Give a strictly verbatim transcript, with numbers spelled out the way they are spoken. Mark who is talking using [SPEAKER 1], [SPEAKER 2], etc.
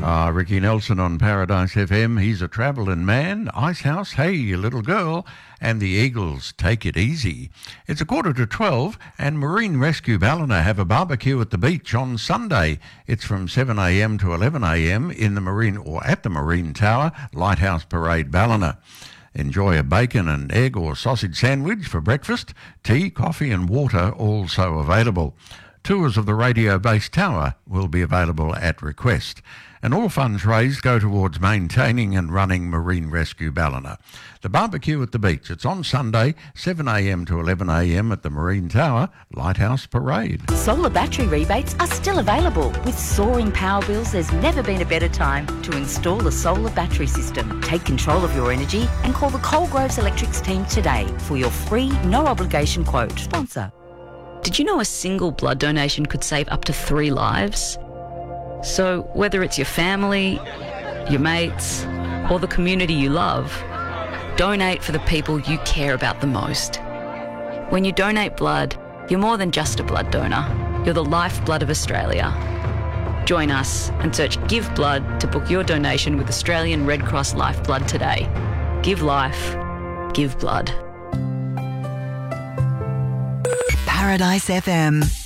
[SPEAKER 1] Uh, Ricky Nelson on Paradise F M. He's a travelling man. Icehouse, Hey You Little Girl, and the Eagles, Take It Easy. It's a quarter to twelve, and Marine Rescue Ballina have a barbecue at the beach on Sunday. It's from seven a m to eleven a m in the Marine or at the Marine Tower, Lighthouse Parade Ballina. Enjoy a bacon and egg or sausage sandwich for breakfast. Tea, coffee and water also available. Tours of the radio-based tower will be available at request. And all funds raised go towards maintaining and running Marine Rescue Ballina. The barbecue at the beach, it's on Sunday, seven a m to eleven a m at the Marine Tower, Lighthouse Parade.
[SPEAKER 2] Solar battery rebates are still available. With soaring power bills, there's never been a better time to install a solar battery system. Take control of your energy and call the Coalgroves Electrics team today for your free, no-obligation quote. Sponsor.
[SPEAKER 3] Did you know a single blood donation could save up to three lives? So whether it's your family, your mates, or the community you love, donate for the people you care about the most. When you donate blood, you're more than just a blood donor. You're the lifeblood of Australia. Join us and search Give Blood to book your donation with Australian Red Cross Lifeblood today. Give life, give blood.
[SPEAKER 4] Paradise F M.